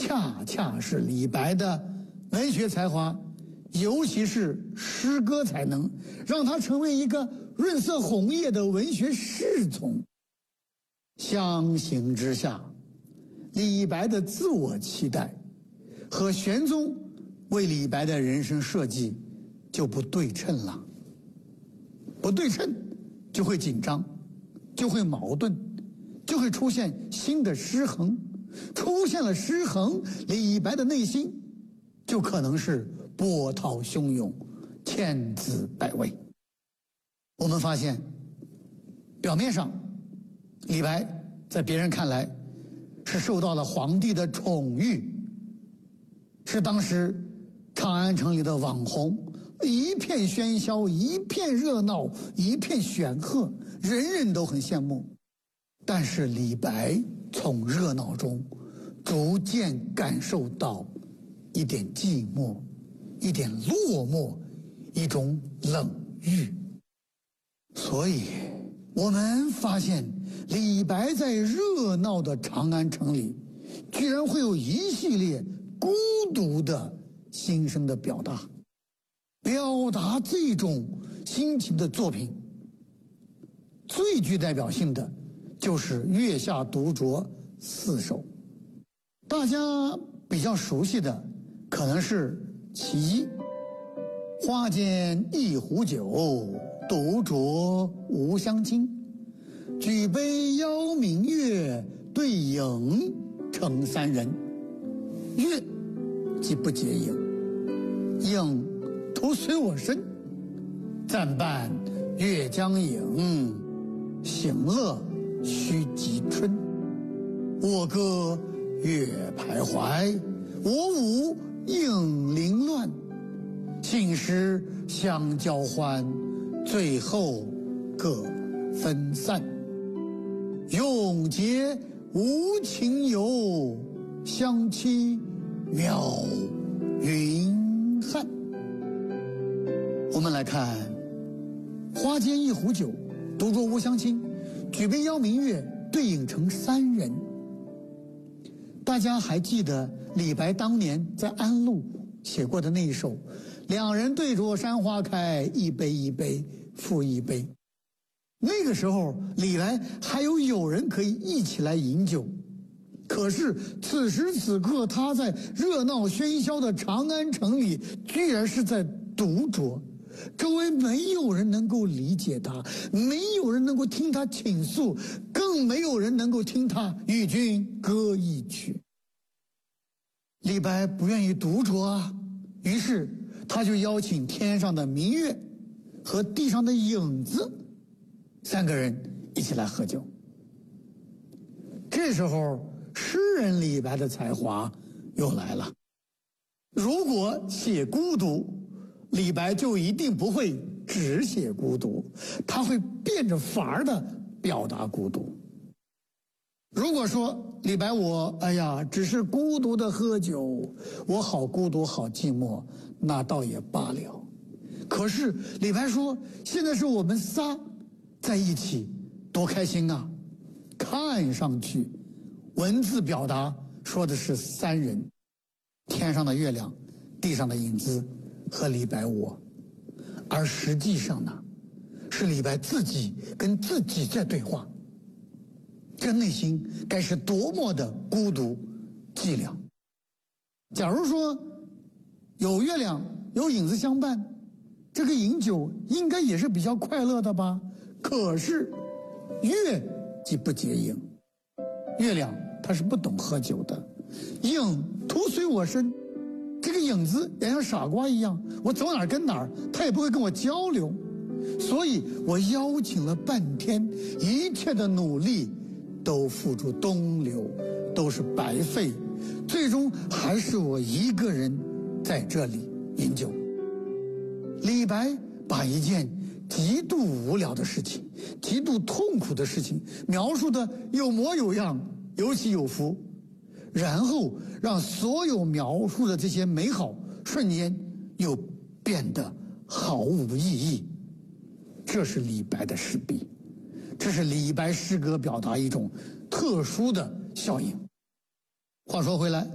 恰恰是李白的文学才华，尤其是诗歌才能，让他成为一个润色红叶的文学侍从。相形之下，李白的自我期待和玄宗为李白的人生设计就不对称了。不对称就会紧张，就会矛盾，就会出现新的失衡。出现了失衡，李白的内心就可能是波涛汹涌，千姿百味。我们发现，表面上李白在别人看来是受到了皇帝的宠遇，是当时长安城里的网红，一片喧嚣，一片热闹，一片显赫，人人都很羡慕。但是李白从热闹中逐渐感受到一点寂寞，一点落寞，一种冷遇。所以我们发现李白在热闹的长安城里居然会有一系列孤独的心声的表达这种心情的作品最具代表性的就是《月下独酌》4首。大家比较熟悉的可能是其一，花间一壶酒，独酌无相亲，举杯邀明月，对影成三人。月即不解饮，影徒随我身，暂伴月将影，行乐须及春。我歌月徘徊，我舞影零乱，醒时相交欢，最后各分散。永结无情游，相期邈云汉。我们来看花间一壶酒，独酌无相亲，举杯邀明月，对影成三人。大家还记得李白当年在安陆写过的那一首两人对酌山花开，一杯一杯复一杯。那个时候李白还有友人可以一起来饮酒，可是此时此刻他在热闹喧嚣的长安城里居然是在独酌，周围没有人能够理解他，没有人能够听他倾诉，更没有人能够听他与君歌一曲。李白不愿意独酌啊，于是他就邀请天上的明月和地上的影子三个人一起来喝酒。这时候诗人李白的才华又来了。如果写孤独，李白就一定不会只写孤独，他会变着法儿的表达孤独。如果说李白只是孤独的喝酒，我好孤独好寂寞，那倒也罢了。可是李白说现在是我们仨在一起，多开心啊。看上去文字表达说的是三人，天上的月亮，地上的影子和李白我，而实际上呢，是李白自己跟自己在对话。这内心该是多么的孤独寂寥。假如说有月亮有影子相伴，这个饮酒应该也是比较快乐的吧。可是月即不解饮，月亮它是不懂喝酒的，影徒随我身，这个影子也像傻瓜一样，我走哪儿跟哪儿，他也不会跟我交流。所以我邀请了半天，一切的努力都付诸东流，都是白费，最终还是我一个人在这里饮酒。李白把一件极度无聊的事情，极度痛苦的事情描述的有模有样，有起有伏，然后让所有描述的这些美好瞬间又变得毫无意义。这是李白的诗笔，这是李白诗歌表达一种特殊的效应。话说回来，